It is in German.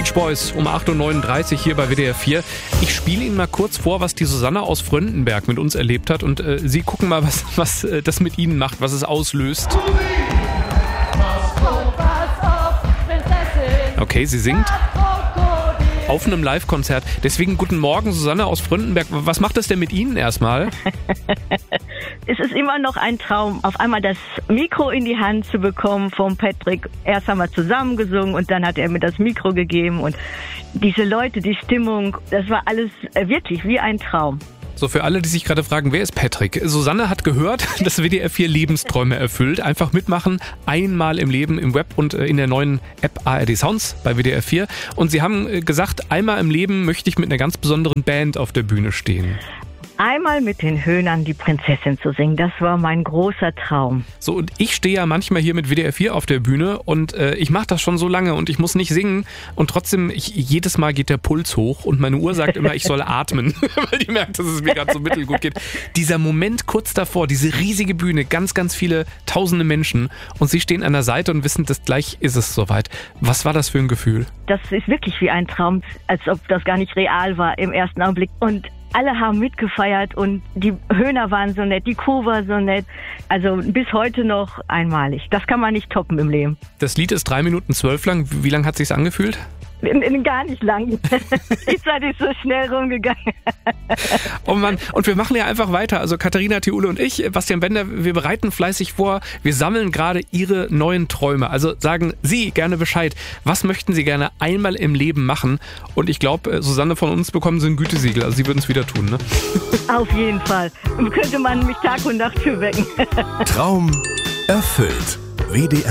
Beach Boys um 8.39 Uhr hier bei WDR 4. Ich spiele Ihnen mal kurz vor, was die Susanne aus Fröndenberg mit uns erlebt hat. Und Sie gucken mal, was das mit Ihnen macht, was es auslöst. Okay, sie singt auf einem Live-Konzert. Deswegen guten Morgen, Susanne aus Fröndenberg. Was macht das denn mit Ihnen erstmal? Es ist immer noch ein Traum, auf einmal das Mikro in die Hand zu bekommen vom Patrick. Erst haben wir zusammen gesungen und dann hat er mir das Mikro gegeben. Und diese Leute, die Stimmung, das war alles wirklich wie ein Traum. So, für alle, die sich gerade fragen, wer ist Patrick? Susanne hat gehört, dass WDR 4 Lebensträume erfüllt. Einfach mitmachen, einmal im Leben im Web und in der neuen App ARD Sounds bei WDR 4. Und Sie haben gesagt, einmal im Leben möchte ich mit einer ganz besonderen Band auf der Bühne stehen. Einmal mit den Höhnern die Prinzessin zu singen, das war mein großer Traum. So, und ich stehe ja manchmal hier mit WDR 4 auf der Bühne und ich mache das schon so lange und ich muss nicht singen und trotzdem, jedes Mal geht der Puls hoch und meine Uhr sagt immer, ich soll atmen, weil die merkt, dass es mir gerade so mittelgut geht. Dieser Moment kurz davor, diese riesige Bühne, ganz, ganz viele tausende Menschen und Sie stehen an der Seite und wissen, dass gleich ist es soweit. Was war das für ein Gefühl? Das ist wirklich wie ein Traum, als ob das gar nicht real war im ersten Augenblick. Und alle haben mitgefeiert und die Höhner waren so nett, die Crew war so nett. Also bis heute noch einmalig. Das kann man nicht toppen im Leben. Das Lied ist 3 Minuten 12 lang. Wie lang hat es sich angefühlt? Gar nicht lang. Die Zeit ist so schnell rumgegangen. Oh Mann, und wir machen ja einfach weiter. Also Katharina Thiule und ich, Bastian Bender, wir bereiten fleißig vor. Wir sammeln gerade Ihre neuen Träume. Also sagen Sie gerne Bescheid. Was möchten Sie gerne einmal im Leben machen? Und ich glaube, Susanne, von uns bekommen Sie ein Gütesiegel. Also Sie würden es wieder tun, ne? Auf jeden Fall. Könnte man mich Tag und Nacht für wecken. Traum erfüllt. WDR